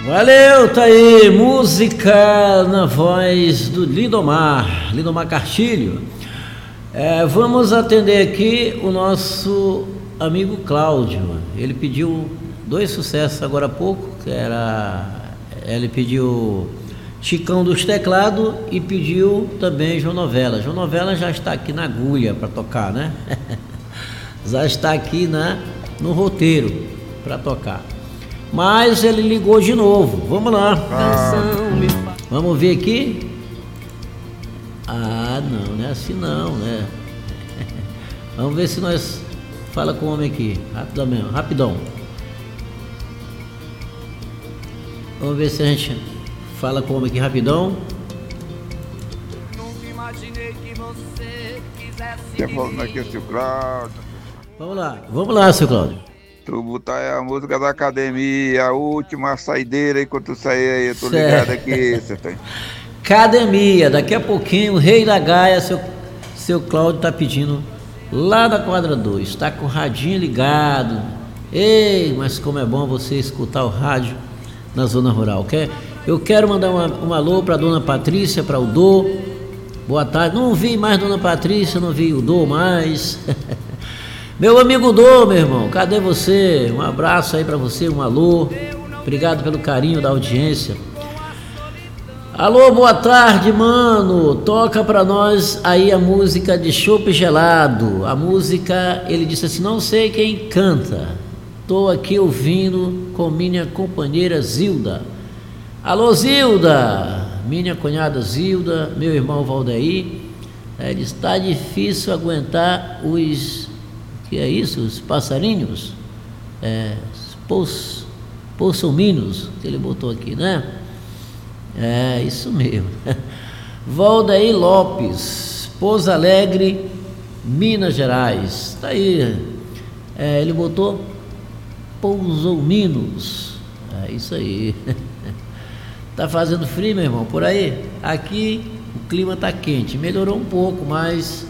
Valeu, tá aí, música na voz do Lindomar Castilho. Vamos atender aqui o nosso amigo Cláudio. Ele pediu dois sucessos agora há pouco, ele pediu Chicão dos Teclados e pediu também João Novela. João Novela já está aqui na agulha para tocar, né? Já está aqui no roteiro para tocar. Mas ele ligou de novo. Vamos lá. Vamos ver aqui. Não é assim não, né? Vamos ver se nós fala com o homem aqui. Rapidão. Vamos ver se a gente fala com o homem aqui rapidão. Nunca imaginei que você quisesse. Quer falar aqui, seu Cláudio? Vamos lá, seu Cláudio. Tu botar aí a música da academia, a última saideira aí quando tu sair aí, eu tô ligado aqui, você tem. Academia, daqui a pouquinho, o Rei da Gaia, seu Cláudio tá pedindo lá da quadra 2, tá com o radinho ligado. Ei, mas como é bom você escutar o rádio na zona rural, quer? Eu quero mandar um alô para dona Patrícia, para o Dô. Boa tarde. Não vi mais dona Patrícia, não vi o Dô mais. Meu amigo Dô, meu irmão, cadê você? Um abraço aí para você, um alô. Obrigado pelo carinho da audiência. Alô, boa tarde, mano. Toca para nós aí a música de Chopp Gelado. A música, ele disse assim, não sei quem canta. Tô aqui ouvindo com minha companheira Zilda. Alô, Zilda, minha cunhada Zilda, meu irmão Valdeir. Ele está difícil aguentar os passarinhos, bolsominos, que ele botou aqui, né? É isso mesmo. Valdeir Lopes, Pouso Alegre, Minas Gerais. Tá aí. Ele botou Pousominos. É isso aí. Tá fazendo frio, meu irmão, por aí? Aqui o clima tá quente, melhorou um pouco, mas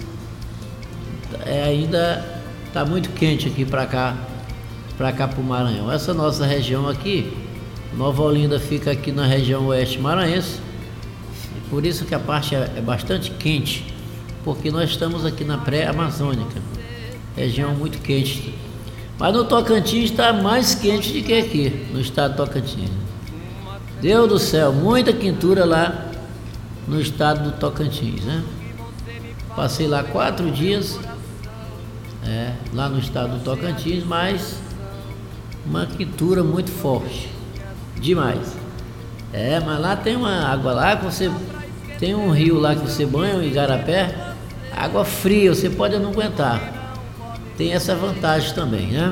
ainda tá muito quente aqui para cá pro Maranhão. Essa nossa região aqui, Nova Olinda fica aqui na região oeste maranhense, por isso que a parte é bastante quente, porque nós estamos aqui na pré-amazônica, região muito quente. Mas no Tocantins está mais quente do que aqui, no estado do Tocantins. Deus do céu, muita quentura lá no estado do Tocantins, né? Passei lá 4 dias, lá no estado do Tocantins, mas uma quentura muito forte, demais. Mas lá tem uma água lá, que você tem um rio lá que você banha, o Igarapé, água fria, você pode não aguentar. Tem essa vantagem também, né?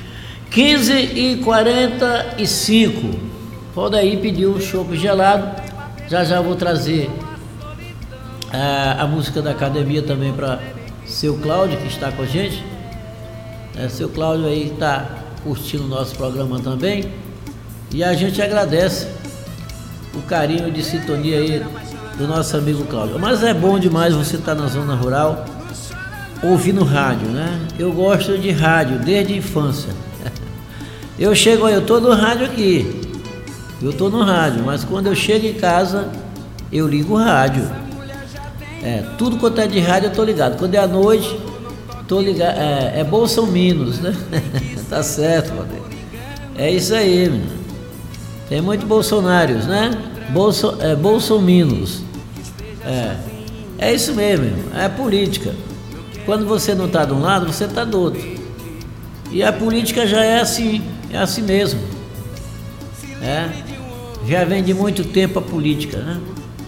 15h45. Valdeir pediu um chopp gelado. Já vou trazer a música da academia também para seu Cláudio, que está com a gente. Seu Cláudio aí está curtindo o nosso programa também. E a gente agradece o carinho de sintonia aí do nosso amigo Cláudio. Mas é bom demais você estar na zona rural ouvindo rádio, né? Eu gosto de rádio desde a infância. Eu tô no rádio aqui. Eu tô no rádio, mas quando eu chego em casa, eu ligo o rádio. Tudo quanto é de rádio eu tô ligado. Quando é à noite, tô ligado. Bolsominos, né? Tá certo, Valdeir. É isso aí, menino. Tem muitos bolsonários, né? Bolsominos. É isso mesmo, é política. Quando você não está de um lado, você está do outro. E a política já é assim mesmo. Já vem de muito tempo a política, né?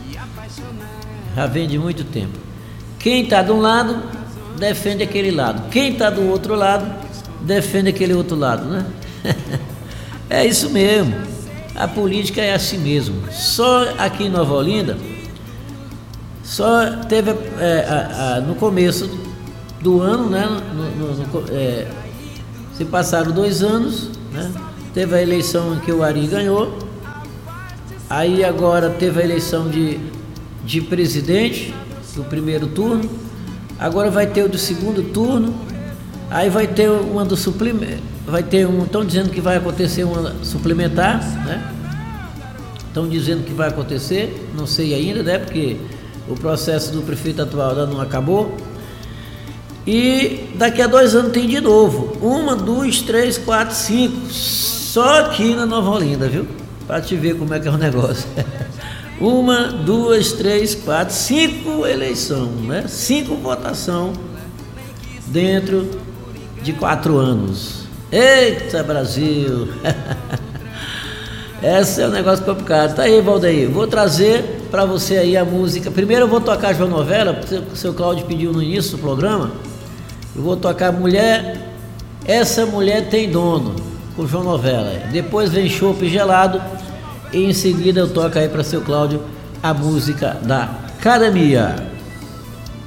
Já vem de muito tempo. Quem está de um lado, defende aquele lado. Quem está do outro lado, defende aquele outro lado, né? É isso mesmo. A política é assim mesmo. Só aqui em Nova Olinda, só teve no começo do ano, né? Se passaram 2 anos, né? Teve a eleição em que o Ari ganhou. Aí agora teve a eleição de presidente do primeiro turno. Agora vai ter o do segundo turno. Aí vai ter uma do suplemento. Estão dizendo que vai acontecer uma suplementar, né? estão dizendo que vai acontecer, não sei ainda, né? Porque o processo do prefeito atual ainda não acabou. E daqui a 2 anos tem de novo. 1, 2, 3, 4, 5. Só aqui na Nova Olinda, viu? Para te ver como é que é o negócio. 1, 2, 3, 4, 5 eleições, né? 5 votação dentro de 4 anos. Eita, Brasil! Esse é um negócio complicado. Tá aí, Valdeir. Vou trazer para você aí a música. Primeiro eu vou tocar João Novela, porque o seu Cláudio pediu no início do programa. Eu vou tocar Mulher, Essa Mulher Tem Dono, com João Novela. Depois vem Chopp Gelado e em seguida eu toco aí para seu Cláudio a música da Academia.